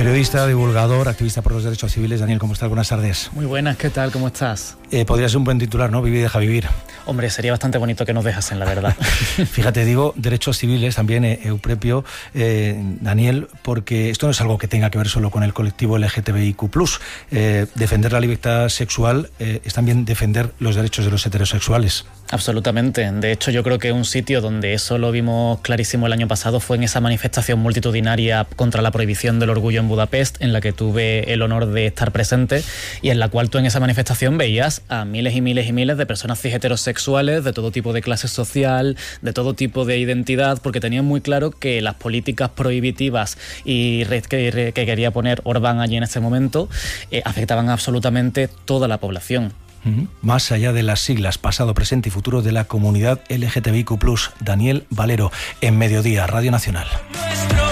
Periodista, divulgador, activista por los derechos civiles. Daniel, ¿cómo estás? Buenas tardes. Muy buenas, ¿qué tal? ¿Cómo estás? Podría ser un buen titular, ¿no? Vivir y deja vivir. Hombre, sería bastante bonito que nos dejasen, la verdad. Fíjate, digo derechos civiles también, Euprepio, Daniel, porque esto no es algo que tenga que ver solo con el colectivo LGTBIQ+. Defender la libertad sexual es también defender los derechos de los heterosexuales. Absolutamente. De hecho, yo creo que un sitio donde eso lo vimos clarísimo el año pasado fue en esa manifestación multitudinaria contra la prohibición del orgullo en Budapest, en la que tuve el honor de estar presente y en la cual tú en esa manifestación veías a miles y miles y miles de personas cis heterosexuales de todo tipo de clase social, de todo tipo de identidad, porque tenían muy claro que las políticas prohibitivas y que quería poner Orbán allí en ese momento afectaban absolutamente toda la población. Más allá de las siglas, pasado, presente y futuro de la comunidad LGTBIQ+. Daniel Valero, en Mediodía, Radio Nacional.